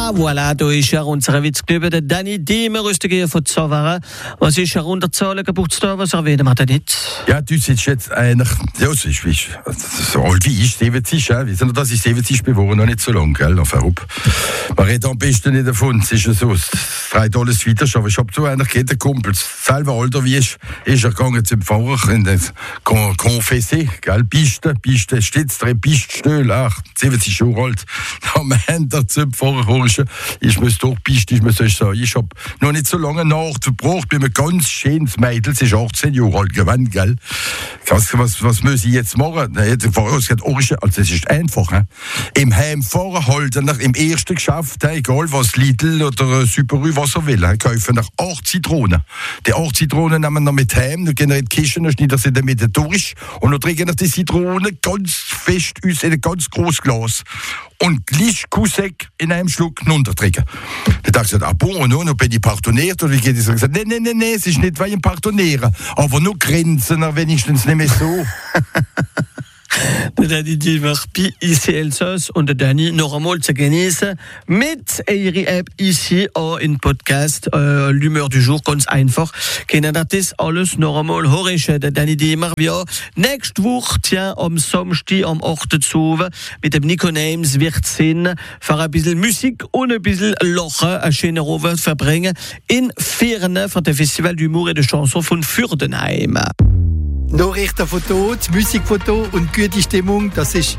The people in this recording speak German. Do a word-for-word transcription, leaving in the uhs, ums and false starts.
Ah, voilà, da ist ja unser Witzklub, der Danny Diemer, Rüstige von Zavara. Was ist er runterzahlen, Geburtstag, was erwähnen wir denn nicht? Ja, du sitzt jetzt einer, ja, es ist, ist so alt wie ich, siebzig, ja. Wissen Sie, dass ich siebzig bin, noch nicht so lang, gell, enfin, up. Man redet am besten nicht davon, es ist ja so, es trägt alles weiter, aber ich hab so einer gehört, Kumpel, selber alter wie ich, ist er gegangen zum Pfarrer in den Konfessé, gell, Piste, Piste, stets drei Piststühle, ach, siebzig Jahre alt. Da meint er zum Pfarrer, ich muss doch Piste, ich muss euch sagen, ich hab noch nicht so lange nachgebracht, bin ein ganz schönes Mädel, sie ist achtzehn Jahre alt geworden, gell. Was, was, was muss ich jetzt machen? Der Pfarrer hat gesagt, also es ist einfach, he? Im Heimfahren halten nach im ersten Geschäft, he? Egal was Lidl oder Subaru, was er will, he? Kaufen nach acht Zitronen. Die acht Zitronen nehmen wir mit heim, dann gehen wir in die Kiste, dann schneiden sie in der Mitte durch und dann trinken wir die Zitronen ganz fest aus in ein ganz großes Glas. Und gleich Kusek in einem Schluck runtertrinken. Dann dachte ich, ah bon, no, no bin ich partoniert? Oder wie geht es? Ich gesagt, nee, nee, nee, nee, es ist nicht, weil ich partoniere. Aber nur Grenzen, wenigstens nicht mehr so. Der Danny Diemer bei I C Elsass und der Danny noch einmal zu genießen mit ihrer App ici auch in Podcast äh, L'Humeur du Jour, ganz einfach. Können das alles noch einmal hören. Der Danny Diemer wir nächste Woche tja, am Samstag am achten mit dem Nico Names wird sein, für ein bisschen Musik und ein bisschen Lachen, ein schöner Abend verbringen in Ferne von dem Festival d'Humour et de Chanson von Fürdenheim. Nachrichtenfoto, Musikfoto und gute Stimmung, das ist